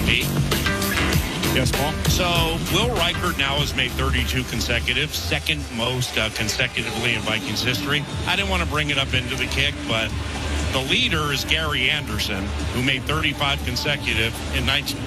Pete? Yes, Paul. So, Will Reichert now has made 32 consecutive, second most consecutively in Vikings history. I didn't want to bring it up into the kick, but the leader is Gary Anderson, who made 35 consecutive in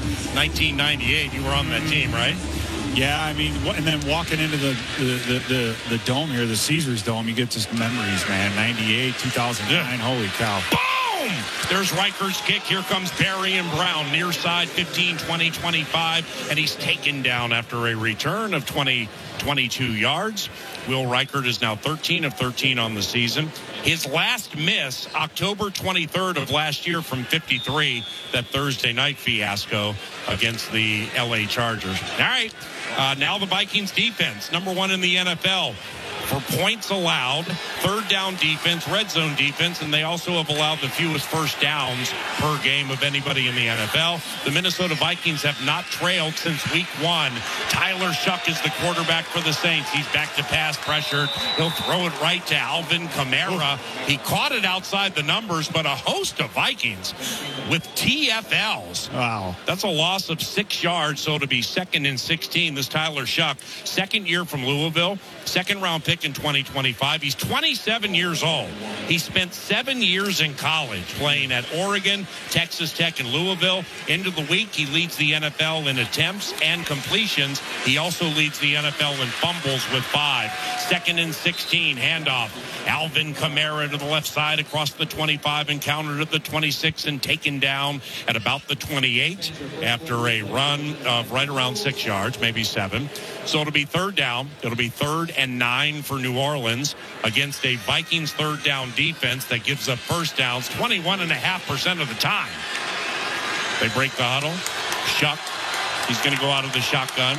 1998. You were on that team, right? Yeah, I mean, and then walking into the dome here, the Caesars Dome, you get just memories, man. 98, 2009, holy cow. Boom! There's Reichert's kick. Here comes Barry and Brown, near side, 15, 20, 25, and he's taken down after a return of 22 yards. Will Reichert is now 13 of 13 on the season. His last miss, October 23rd of last year from 53, that Thursday night fiasco against the L.A. Chargers. All right, now the Vikings defense, number one in the NFL for points allowed, third down defense, red zone defense, and they also have allowed the fewest first downs per game of anybody in the NFL. The Minnesota Vikings have not trailed since week 1. Tyler Shuck is the quarterback for the Saints. He's back to pass, pressured. He'll throw it right to Alvin Kamara. He caught it outside the numbers, but a host of Vikings with TFLs. Wow. That's a loss of 6 yards, so to be second and 16. This Tyler Shuck, second year from Louisville, second round pick in 2025. He's 27 years old. He spent 7 years in college playing at Oregon, Texas Tech, and Louisville. End of the week, he leads the NFL in attempts and completions. He also leads the NFL in fumbles with 5. Second and 16, handoff. Alvin Kamara to the left side across the 25, encountered at the 26 and taken down at about the 28 after a run of right around 6 yards, maybe 7. So it'll be third down. It'll be 3rd and 9 for New Orleans against a Vikings third down defense that gives up first downs 21.5% of the time. They break the huddle. Shuck, he's going to go out of the shotgun.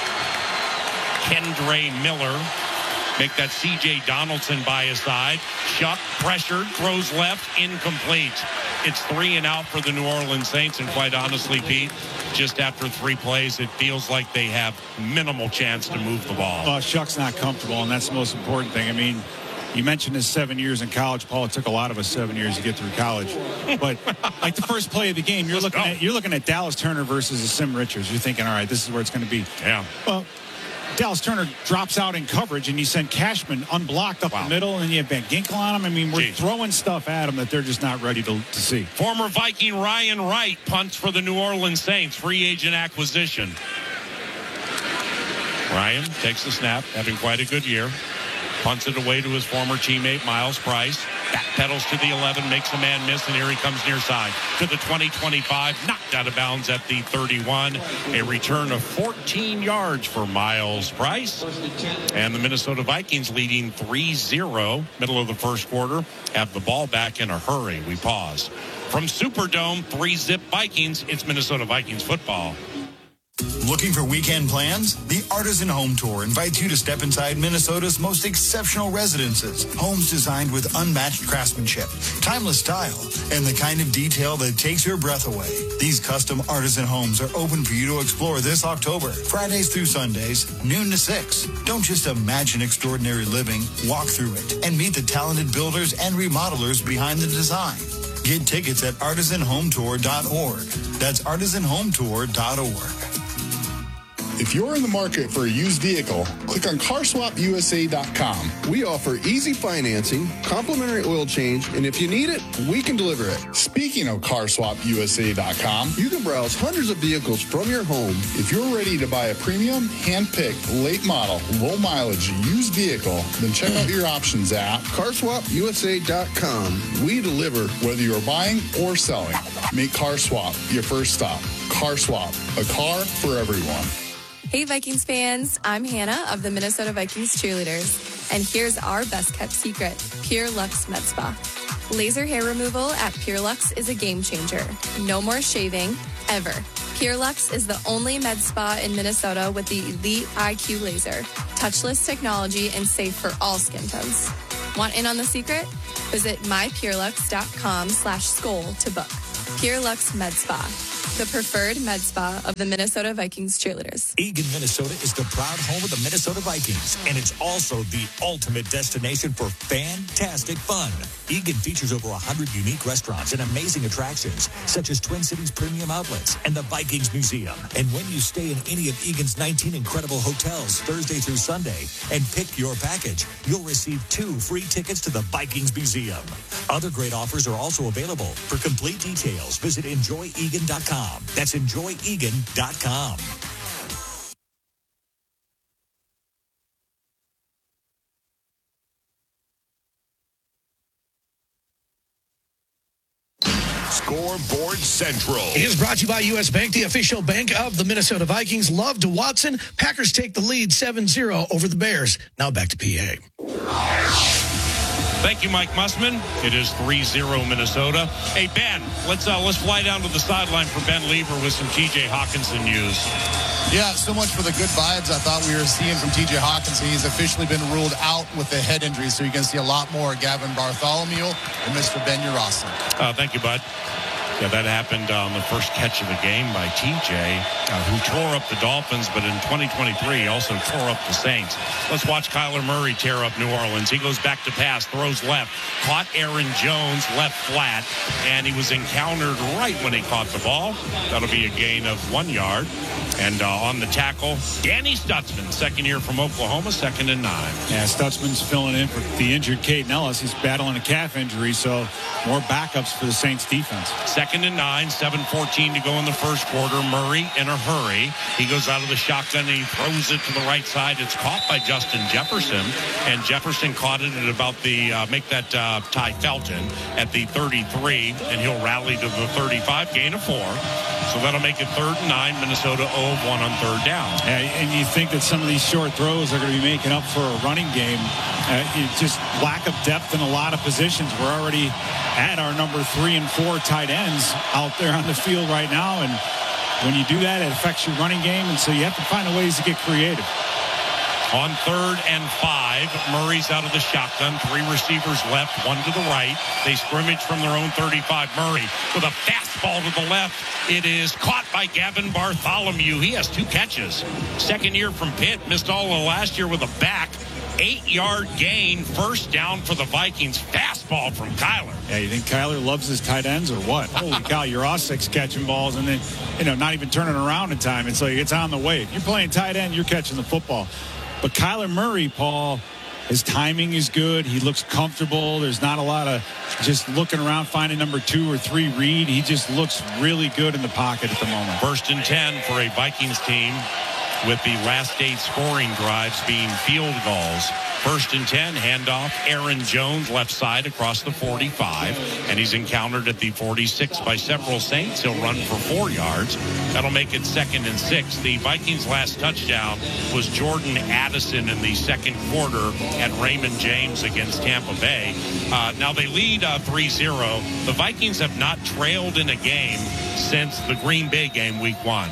Kendre Miller. Make that C.J. Donaldson by his side. Shuck, pressured, throws left, incomplete. It's 3 and out for the New Orleans Saints, and quite honestly, Pete, just after 3 plays, it feels like they have minimal chance to move the ball. Shuck's not comfortable, and that's the most important thing. I mean, you mentioned his 7 years in college, Paul. It took a lot of us 7 years to get through college. But like the first play of the game, you're looking at Dallas Turner versus Sim Richards. You're thinking, all right, this is where it's going to be. Yeah. Well, Dallas Turner drops out in coverage, and you send Cashman unblocked up the middle, and you have Van Ginkel on him. I mean, we're throwing stuff at him that they're just not ready to see. Former Viking Ryan Wright punts for the New Orleans Saints, free agent acquisition. Ryan takes the snap, having quite a good year. Punts it away to his former teammate, Miles Price. Backpedals to the 11, makes a man miss, and here he comes near side to the 20-25, knocked out of bounds at the 31. A return of 14 yards for Miles Price. And the Minnesota Vikings leading 3-0, middle of the first quarter, have the ball back in a hurry. We pause. From Superdome, 3-zip Vikings, it's Minnesota Vikings football. Looking for weekend plans? The Artisan Home Tour invites you to step inside Minnesota's most exceptional residences. Homes designed with unmatched craftsmanship, timeless style, and the kind of detail that takes your breath away. These custom Artisan homes are open for you to explore this October, Fridays through Sundays, noon to 6. Don't just imagine extraordinary living, walk through it and meet the talented builders and remodelers behind the design. Get tickets at artisanhometour.org. That's artisanhometour.org. If you're in the market for a used vehicle, click on carswapusa.com. We offer easy financing, complimentary oil change, and if you need it, we can deliver it. Speaking of carswapusa.com, you can browse hundreds of vehicles from your home. If you're ready to buy a premium, hand-picked, late model, low mileage used vehicle, then check out your options at carswapusa.com. We deliver whether you're buying or selling. Make CarSwap your first stop. CarSwap, a car for everyone. Hey Vikings fans, I'm Hannah of the Minnesota Vikings cheerleaders, and here's our best kept secret, Pure Luxe Med Spa. Laser hair removal at Pure Luxe is a game changer. No more shaving, ever. Pure Luxe is the only med spa in Minnesota with the elite IQ laser, touchless technology, and safe for all skin tones. Want in on the secret? Visit mypurelux.com/skol to book. Pure Luxe Med Spa. the preferred med spa of the Minnesota Vikings cheerleaders. Eagan, Minnesota is the proud home of the Minnesota Vikings, and it's also the ultimate destination for fantastic fun. Eagan features over 100 unique restaurants and amazing attractions, such as Twin Cities Premium Outlets and the Vikings Museum. And when you stay in any of Eagan's 19 incredible hotels Thursday through Sunday and pick your package, you'll receive 2 free tickets to the Vikings Museum. Other great offers are also available. For complete details, visit enjoyegan.com. That's enjoyegan.com. Scoreboard Central is brought to you by U.S. Bank, the official bank of the Minnesota Vikings. Love to Watson. Packers take the lead 7-0 over the Bears. Now back to PA. Thank you, Mike Mussman. It is 3-0 Minnesota. Hey, Ben, let's fly down to the sideline for Ben Lever with some T.J. Hockenson news. Yeah, so much for the good vibes I thought we were seeing from T.J. Hockenson. He's officially been ruled out with a head injury, so you're going to see a lot more Gavin Bartholomew and Mr. Ben Urasa. Thank you, bud. Yeah, that happened on the first catch of the game by TJ, who tore up the Dolphins, but in 2023 also tore up the Saints. Let's watch Kyler Murray tear up New Orleans. He goes back to pass, throws left, caught Aaron Jones left flat, and he was encountered right when he caught the ball. That'll be a gain of 1 yard. And on the tackle, Danny Stutzman, second year from Oklahoma, 2nd and 9. Yeah, Stutzman's filling in for the injured Caden Ellis. He's battling a calf injury, so more backups for the Saints defense. 2nd and 9, 7:14 to go in the first quarter. Murray in a hurry. He goes out of the shotgun and he throws it to the right side. It's caught by Justin Jefferson, and Jefferson caught it at about the, Ty Felton at the 33, and he'll rally to the 35, gain of 4. So that'll make it 3rd and 9, Minnesota 0-1 on 3rd down. And you think that some of these short throws are going to be making up for a running game. Just lack of depth in a lot of positions. We're already at our number 3 and 4 tight ends out there on the field right now. And when you do that, it affects your running game. And so you have to find ways to get creative. On 3rd and 5, Murray's out of the shotgun. 3 receivers left, 1 to the right. They scrimmage from their own 35. Murray with a fastball to the left. It is caught by Gavin Bartholomew. He has 2 catches. Second year from Pitt. Missed all of last year with a back. 8-yard gain. First down for the Vikings. Fastball from Kyler. Yeah, you think Kyler loves his tight ends or what? Holy cow, you're all 6 catching balls and then, not even turning around in time. It's like it's on the way. If you're playing tight end, you're catching the football. But Kyler Murray, Paul, his timing is good. He looks comfortable. There's not a lot of just looking around, finding number 2 or 3 read. He just looks really good in the pocket at the moment. 1st and 10 for a Vikings team, with the last 8 scoring drives being field goals. 1st and 10, handoff, Aaron Jones, left side across the 45, and he's encountered at the 46 by several Saints. He'll run for 4 yards. That'll make it 2nd and 6. The Vikings' last touchdown was Jordan Addison in the second quarter at Raymond James against Tampa Bay. Now they lead 3-0. The Vikings have not trailed in a game since the Green Bay game week 1.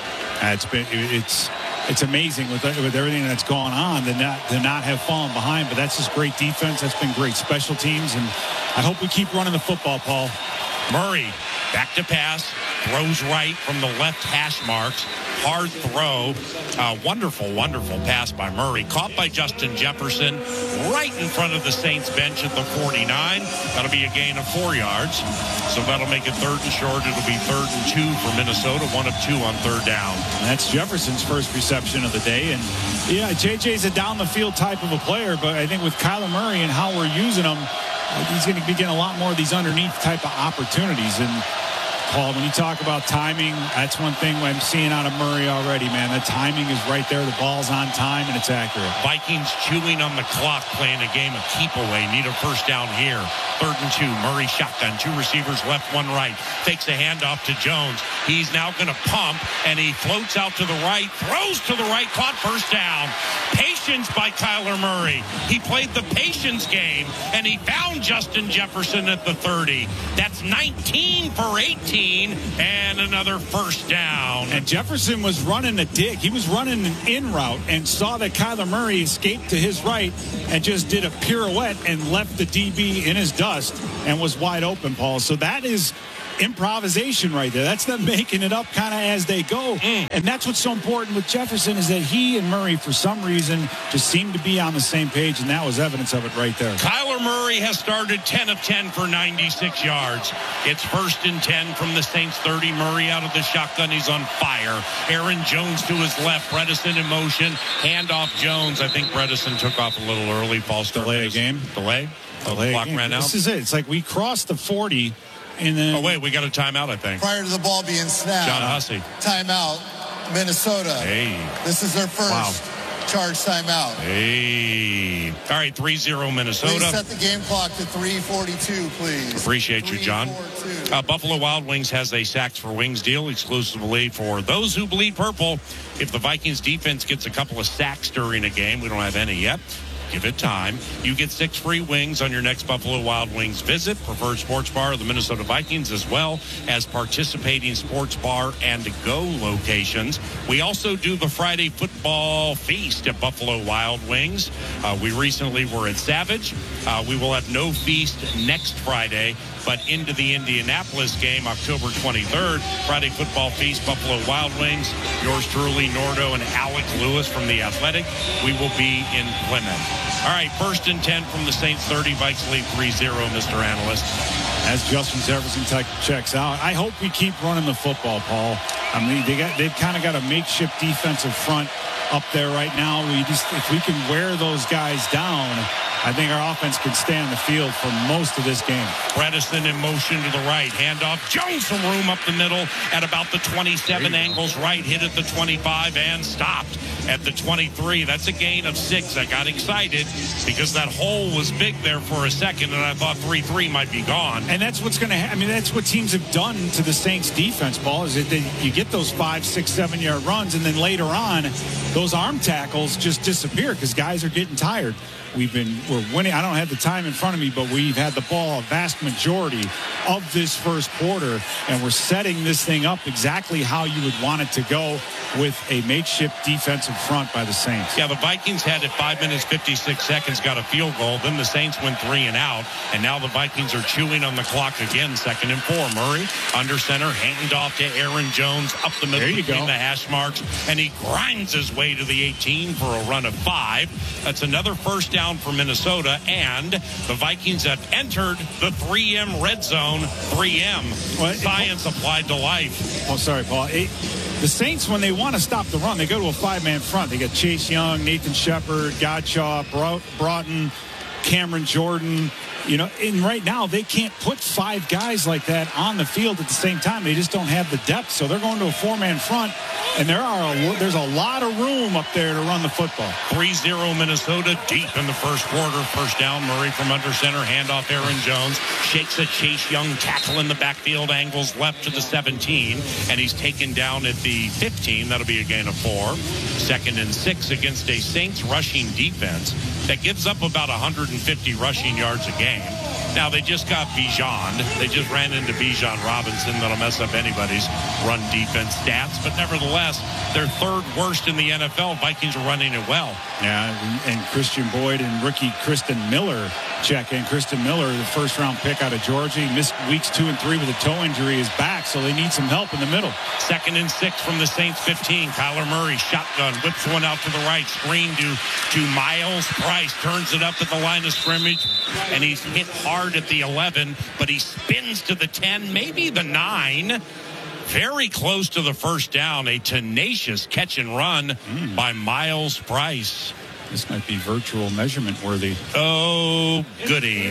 It's amazing with everything that's gone on to not have fallen behind, but that's just great defense. That's been great special teams, and I hope we keep running the football, Paul. Murray back to pass, throws right from the left hash marks. Hard throw. Wonderful pass by Murray. Caught by Justin Jefferson right in front of the Saints bench at the 49. That'll be a gain of 4 yards. So that'll make it 3rd and short. It'll be 3rd and 2 for Minnesota. 1 of 2 on 3rd down. And that's Jefferson's first reception of the day. And yeah, JJ's a down the field type of a player, but I think with Kyler Murray and how we're using him, he's going to be getting a lot more of these underneath type of opportunities. And Paul, when you talk about timing, that's one thing I'm seeing out of Murray already, man. The timing is right there. The ball's on time, and it's accurate. Vikings chewing on the clock, playing a game of keep away. Need a first down here. 3rd and 2. Murray shotgun. 2 receivers left, 1 right. Takes a handoff to Jones. He's now going to pump, and he floats out to the right. Throws to the right. Caught first down. Patience by Kyler Murray. He played the patience game, and he found Justin Jefferson at the 30. That's 19 for 18. And another first down. And Jefferson was running a dig. He was running an in route and saw that Kyler Murray escaped to his right and just did a pirouette and left the DB in his dust and was wide open, Paul. So that is improvisation right there. That's them making it up kind of as they go. And that's what's so important with Jefferson is that he and Murray, for some reason, just seem to be on the same page, and that was evidence of it right there. Kyler Murray has started 10 of 10 for 96 yards. It's 1st and 10 from the Saints 30. Murray out of the shotgun. He's on fire. Aaron Jones to his left. Bredesen in motion. Handoff Jones. I think Bredesen took off a little early. False start. Delay a game. Delay. The clock ran out. This is it. It's like we crossed the 40. And then, oh, wait, we got a timeout, I think. Prior to the ball being snapped. John Hussey. Timeout, Minnesota. Hey. This is their first charge timeout. Hey. All right, 3-0 Minnesota. Please set the game clock to 3:42, please. Appreciate you, John. Buffalo Wild Wings has a Sacks for Wings deal exclusively for those who bleed purple. If the Vikings defense gets a couple of sacks during a game, we don't have any yet. Give it time. You get 6 free wings on your next Buffalo Wild Wings visit. Preferred sports bar of the Minnesota Vikings, as well as participating sports bar and go locations. We also do the Friday football feast at Buffalo Wild Wings. We recently were at Savage. We will have no feast next Friday, but into the Indianapolis game, October 23rd, Friday football feast, Buffalo Wild Wings. Yours truly, Nordo and Alex Lewis from The Athletic. We will be in Plymouth. All right, 1st and 10 from the Saints 30. Vikes lead 3-0, Mr. Analyst. As Justin Jefferson checks out, I hope we keep running the football, Paul. I mean, they've kind of got a makeshift defensive front up there right now. If we can wear those guys down, I think our offense can stay on the field for most of this game. Bredesen in motion to the right. Handoff. Jones some room up the middle at about the 27. Angles right. Hit at the 25 and stopped at the 23. That's a gain of 6. I got excited because that hole was big there for a second, and I thought 3-3 might be gone. And that's what's going to happen. I mean, that's what teams have done to the Saints defense, Paul, is that you get those 5, 6, 7-yard runs, and then later on, those arm tackles just disappear because guys are getting tired. We're winning. I don't have the time in front of me, but we've had the ball a vast majority of this first quarter, and we're setting this thing up exactly how you would want it to go with a makeshift defensive front by the Saints. Yeah, the Vikings had at 5 minutes, 56 seconds, got a field goal. Then the Saints went 3 and out, and now the Vikings are chewing on the clock again, 2nd and 4. Murray under center, hand off to Aaron Jones up the middle between the hash marks, and he grinds his way to the 18 for a run of 5. That's another first down for Minnesota, and the Vikings have entered the 3M red zone. 3M. Science applied to life. Oh, sorry, Paul. The Saints, when they want to stop the run, they go to a 5-man front. They got Chase Young, Nathan Shepard, Godshaw, Broughton, Cameron Jordan. You know, and right now they can't put 5 guys like that on the field at the same time. They just don't have the depth, so they're going to a 4-man front, and there's a lot of room up there to run the football. 3-0 Minnesota deep in the first quarter. First down, Murray from under center, handoff Aaron Jones, shakes a Chase Young tackle in the backfield, angles left to the 17, and he's taken down at the 15. That'll be a gain of 4. 2nd and 6 against a Saints rushing defense that gives up about 150 rushing yards a game. Now, they just got Bijan. They just ran into Bijan Robinson. That'll mess up anybody's run defense stats. But nevertheless, they're 3rd worst in the NFL. Vikings are running it well. Yeah, and Christian Boyd and rookie Kristen Miller check in. Kristen Miller, the first-round pick out of Georgia. He missed weeks 2 and 3 with a toe injury. Is back, so they need some help in the middle. 2nd and 6 from the Saints 15. Kyler Murray, shotgun, whips one out to the right. Screen to Miles Price. Turns it up at the line of scrimmage, and he's hit hard at the 11, but he spins to the 10, maybe the 9. Very close to the first down. A tenacious catch and run by Miles Price. This might be virtual measurement worthy. Oh, goody.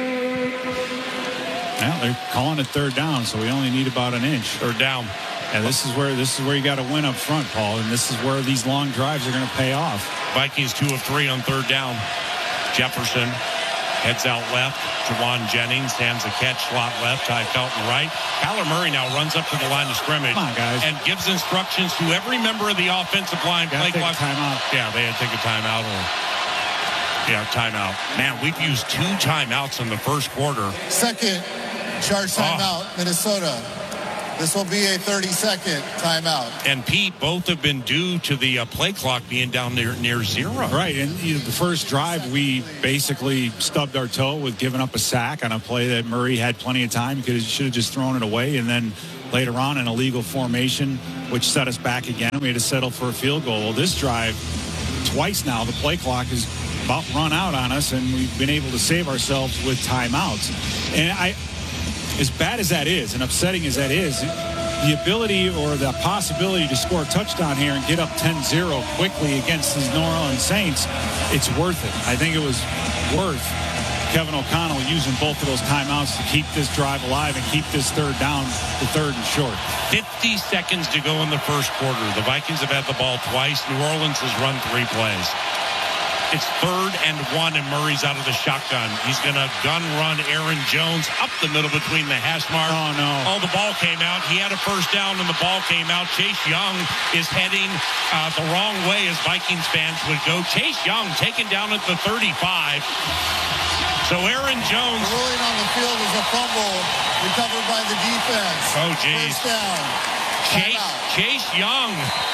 Well, they're calling it 3rd down, so we only need about an inch. 3rd down. And this is where you got to win up front, Paul, and this is where these long drives are going to pay off. Vikings 2 of 3 on 3rd down. Jefferson heads out left. Jawan Jennings hands a catch, slot left. Ty Felton right. Kyler Murray now runs up to the line of scrimmage. Come on, guys. And gives instructions to every member of the offensive line. Play clock. Timeout. Yeah, they had to take a timeout. Timeout. Man, we've used 2 timeouts in the first quarter. 2nd charge timeout, Minnesota. This will be a 30-second timeout. And Pete, both have been due to the play clock being down near zero. Right, and the first drive, we basically stubbed our toe with giving up a sack on a play that Murray had plenty of time because he should have just thrown it away. And then later on, an illegal formation, which set us back again. We had to settle for a field goal. Well, this drive, twice now, the play clock is about run out on us, and we've been able to save ourselves with timeouts. And as bad as that is and upsetting as that is, the ability or the possibility to score a touchdown here and get up 10-0 quickly against these New Orleans Saints, it's worth it. I think it was worth Kevin O'Connell using both of those timeouts to keep this drive alive and keep this third down to third and short. 50 seconds to go in the first quarter. The Vikings have had the ball twice. New Orleans has run 3 plays. It's 3rd and 1, and Murray's out of the shotgun. He's going to gun run Aaron Jones up the middle between the hash marks. Oh, no. Oh, the ball came out. He had a first down, and the ball came out. Chase Young is heading the wrong way, as Vikings fans would go. Chase Young taken down at the 35. So Aaron Jones. The ruling on the field is a fumble recovered by the defense. Oh, geez. First down. Chase Young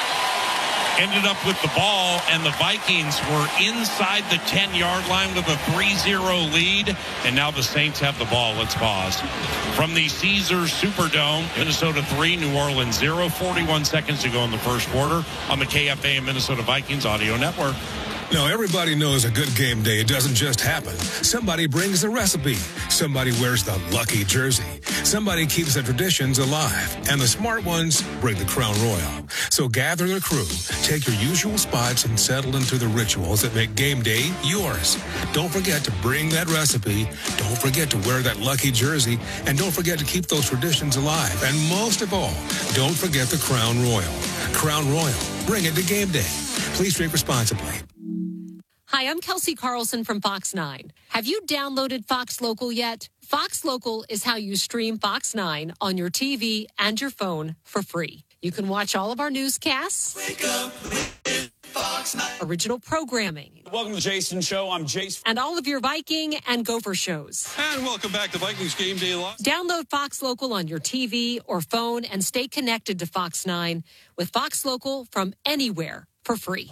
ended up with the ball, and the Vikings were inside the 10-yard line with a 3-0 lead, and now the Saints have the ball. Let's pause. From the Caesars Superdome, Minnesota 3, New Orleans 0, 41 seconds to go in the first quarter on the KFA and Minnesota Vikings Audio Network. Now, everybody knows a good game day, it doesn't just happen. Somebody brings the recipe. Somebody wears the lucky jersey. Somebody keeps the traditions alive. And the smart ones bring the Crown Royal. So gather the crew, take your usual spots, and settle into the rituals that make game day yours. Don't forget to bring that recipe. Don't forget to wear that lucky jersey. And don't forget to keep those traditions alive. And most of all, don't forget the Crown Royal. Crown Royal. Bring it to game day. Please drink responsibly. Hi, I'm Kelsey Carlson from Fox 9. Have you downloaded Fox Local yet? Fox Local is how you stream Fox 9 on your TV and your phone for free. You can watch all of our newscasts, Wake up with Fox 9. Original programming. Welcome to the Jason Show. I'm Jason. And all of your Viking and Gopher shows. And welcome back to Vikings Game Day Live. Download Fox Local on your TV or phone and stay connected to Fox 9 with Fox Local from anywhere for free.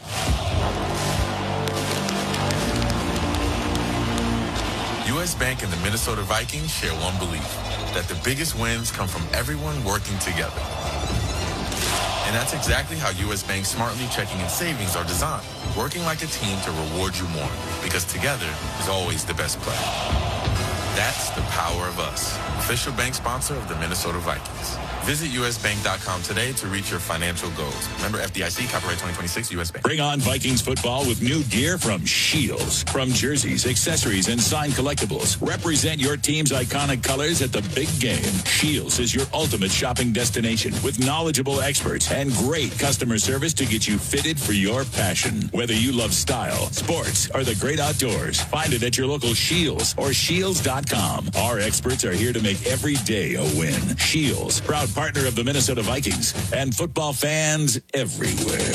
U.S. Bank and the Minnesota Vikings share one belief, that the biggest wins come from everyone working together. And that's exactly how U.S. Bank's Smartly Checking and Savings are designed, working like a team to reward you more, because together is always the best play. That's the power of us, official bank sponsor of the Minnesota Vikings. Visit usbank.com today to reach your financial goals. Member FDIC, copyright 2026, U.S. Bank. Bring on Vikings football with new gear from Shields. From jerseys, accessories, and signed collectibles. Represent your team's iconic colors at the big game. Shields is your ultimate shopping destination with knowledgeable experts and great customer service to get you fitted for your passion. Whether you love style, sports, or the great outdoors, find it at your local Shields or Shields.com. Our experts are here to make every day a win. Shields, proud partner of the Minnesota Vikings and football fans everywhere.